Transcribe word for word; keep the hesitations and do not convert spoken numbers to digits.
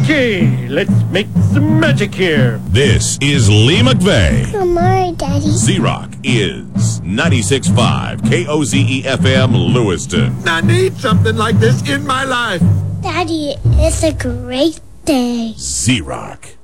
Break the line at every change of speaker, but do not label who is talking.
Okay, let's make some magic here.
This is Lee McVeigh.
Good morning, Daddy.
Z-Rock is ninety-six point five K O Z E F M Lewiston.
I need something like this in my life.
Daddy, it's a great day.
Z-Rock.